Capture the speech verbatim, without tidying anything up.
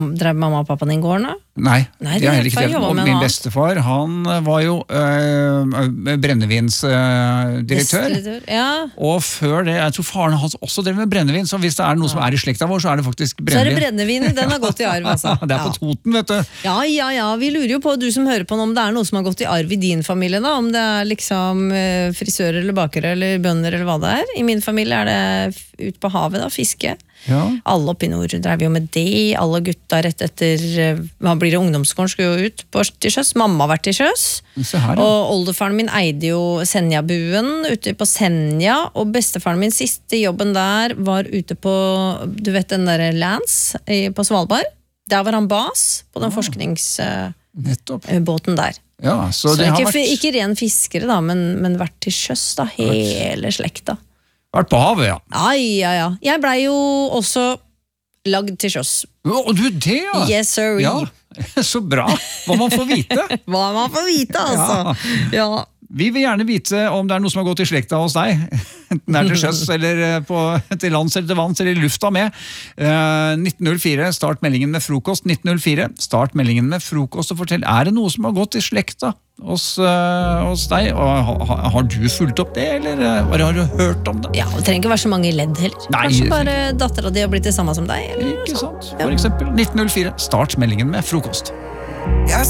Drev mamma og pappa din gården da? Nei, Nei, det er heller ikke far det. jobba Og med min noe annet. bestefar, han var jo øh, brennevinsdirektør. Distributør, ja. Og før det, jeg tror faren hans også drev med brennevin, så hvis det er noe som er i slekta vår, så er det faktisk Så er det brennevin. brennevin, den har gått i arv altså. Det er på Toten, vet du. Ja, ja, ja, vi lurer jo på, du som hører på nå, om det er noe som har gått i arv i din familie da, om det er liksom eh, frisører eller bakere eller bønder eller hva det er. I min familie er det f- ut på havet da, fiske. Ja. Alle oppe i nord drev jo med det, alle gutta rett etter, eh, hva blir det, ungdomsskolen skulle jo ut på, til sjøs, mamma har vært til sjøs. Se her, ja. Og oldefaren min eide jo Senja-buen ute på Senja, og bestefaren min siste jobben der var ute på, du vet den der Lance i- på Svalbard. Der var han bas på den forskningsbåten Nettopp. der. Ja, så, Så det har ikke, vært, ikke ren fiskere da, men, men vært til sjøs da, hele slekta. vært på havet, ja. Ja, ja, ja. Jeg blei jo også lagd til sjøs. Å, du, det, ja. Yes, sir. Ja, så bra. Hva man får vite. Hva man får vite, altså. Ja. Vi vil gjerne vite om det er noe som har gått i slekta hos deg. Enten det er til sjøs, eller på, til lands eller til vanns, eller i lufta med. Eh, nitten null fire, start meldingen med frokost. nitten null fire, start meldingen med frokost og fortell, er det noe som har gått i slekta hos, eh, hos deg? Og, ha, har du fulgt opp det, eller eh, har du hørt om det? Ja, det trenger ikke være så mange ledd heller. Nei, Kanskje det- bare datteren din har blitt det samme som deg. Eller? Ikke sant? For eksempel nitten null fire, start meldingen med frokost. Jeg